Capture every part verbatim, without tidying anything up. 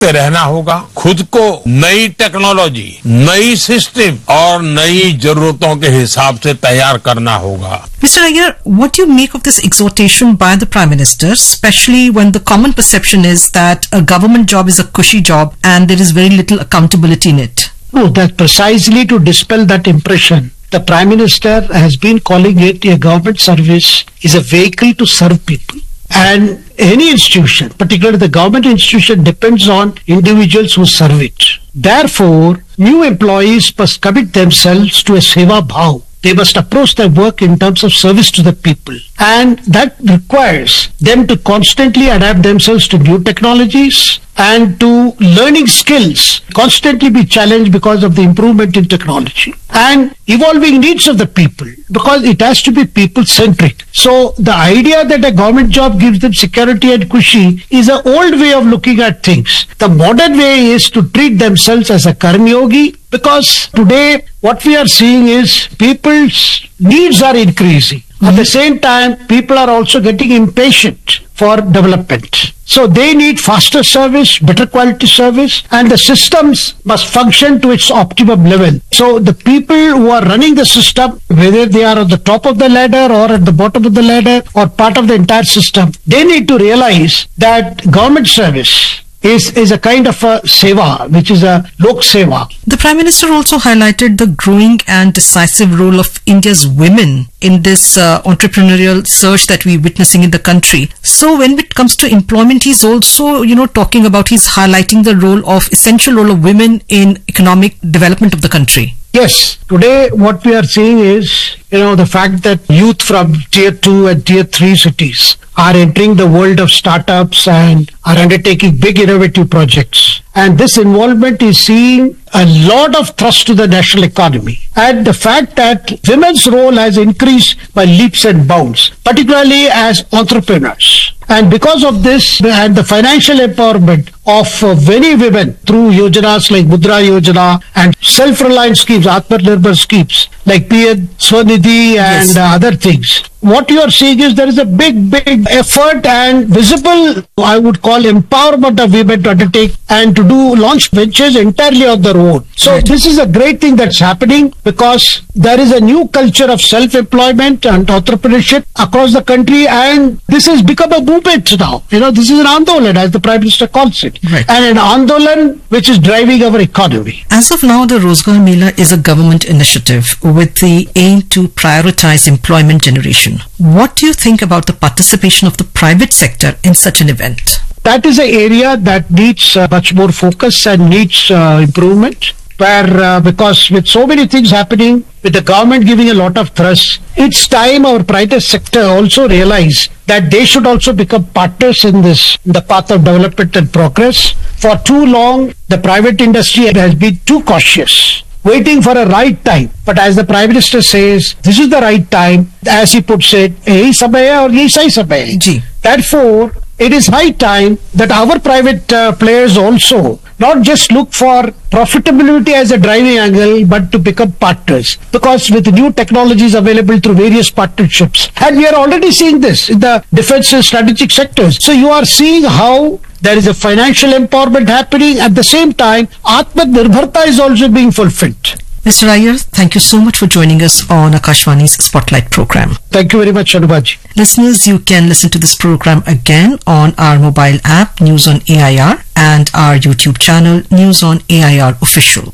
रहना होगा, खुद को नई टेक्नोलॉजी, नई सिस्टम और नई जरूरतों के हिसाब से तैयार करना होगा। Mister Iyer, what do you make of this exhortation by the Prime Minister, especially when the common perception is that a government job is a cushy job and there is very little accountability in it? No, that's precisely to dispel that impression. The Prime Minister has been calling it a government service is a vehicle to serve people. And any institution, particularly the government institution, depends on individuals who serve it. Therefore, new employees must commit themselves to a seva bhav. They must approach their work in terms of service to the people. And that requires them to constantly adapt themselves to new technologies and to learning skills, constantly be challenged because of the improvement in technology and evolving needs of the people, because it has to be people-centric. So the idea that a government job gives them security and cushy is an old way of looking at things. The modern way is to treat themselves as a karmyogi, because today what we are seeing is people's needs are increasing. Mm-hmm. At the same time, people are also getting impatient for development. So they need faster service, better quality service, and the systems must function to its optimum level. So the people who are running the system, whether they are at the top of the ladder or at the bottom of the ladder or part of the entire system, they need to realize that government service is, is a kind of a seva, which is a lok seva. The Prime Minister also highlighted the growing and decisive role of India's women in this uh, entrepreneurial surge that we're witnessing in the country. So when it comes to employment, he's also, you know, talking about, he's highlighting the role of, essential role of women in economic development of the country. Yes, today what we are seeing is, you know, the fact that youth from tier two and tier three cities are entering the world of startups and are undertaking big innovative projects. And this involvement is seeing a lot of thrust to the national economy. And the fact that women's role has increased by leaps and bounds, particularly as entrepreneurs. And because of this and the financial empowerment of uh, many women through yojanas like Mudra Yojana and self-reliant schemes, Atmanirbhar schemes like P M Swanidhi and yes. uh, other things. What you are seeing is there is a big, big effort and visible, I would call, empowerment of women to undertake and to do launch ventures entirely on their own. So right. This is a great thing that's happening, because there is a new culture of self-employment and entrepreneurship across the country, and this has become a movement now. You know, this is an andolan, as the Prime Minister calls it, right. And an andolan which is driving our economy. As of now, the Rozgar Mela is a government initiative with the aim to prioritize employment generation. What do you think about the participation of the private sector in such an event? That is an area that needs uh, much more focus and needs uh, improvement. Where, uh, because with so many things happening, with the government giving a lot of thrust, it's time our private sector also realize that they should also become partners in this, in the path of development and progress. For too long, the private industry has been too cautious, waiting for a right time. But as the Prime Minister says, this is the right time. As he puts it, yahi samay hai aur yahi sahi samay hai. Ji. Therefore, it is high time that our private uh, players also not just look for profitability as a driving angle, but to become partners. Because with new technologies available through various partnerships, and we are already seeing this in the defense and strategic sectors. So you are seeing how there is a financial empowerment happening. At the same time, Atmanirbharta is also being fulfilled. Mister Iyer, thank you so much for joining us on Akashvani's Spotlight program. Thank you very much, Anubaji. Listeners, you can listen to this program again on our mobile app, News on A I R, and our YouTube channel, News on A I R Official.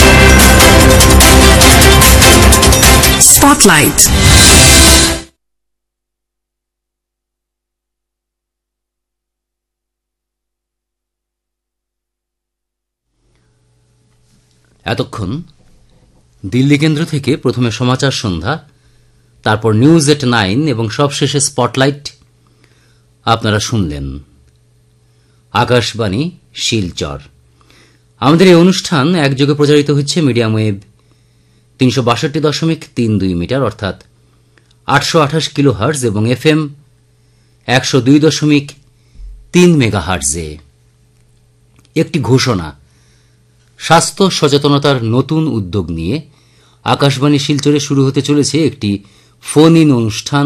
Spotlight. এতক্ষণ দিল্লি কেন্দ্র থেকে প্রথমে সমাচার সন্ধ্যা, তারপর news at nine এবং সবশেষে spotlight আপনারা শুনলেন। আকাশবাণী শিলচর। আমাদের এই অনুষ্ঠান একযোগে প্রচারিত হচ্ছে মিডিয়াম ওয়েভ তিনশো বাষট্টি দশমিক তিন দুই মিটার অর্থাৎ আটশো আঠাশ কিলো হার্জ এবং এফ এম একশো দুই দশমিক তিন মেগা হার্জে। একটি ঘোষণা, স্বাস্থ্য সচেতনতার নতুন উদ্যোগ নিয়ে আকাশবাণী শিলচরে শুরু হতে চলেছে একটি ফোন ইন অনুষ্ঠান,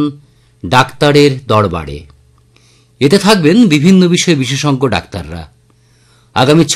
ডাক্তারের দরবারে। এতে থাকবেন বিভিন্ন বিষয়ে বিশেষজ্ঞ ডাক্তাররা। আগামী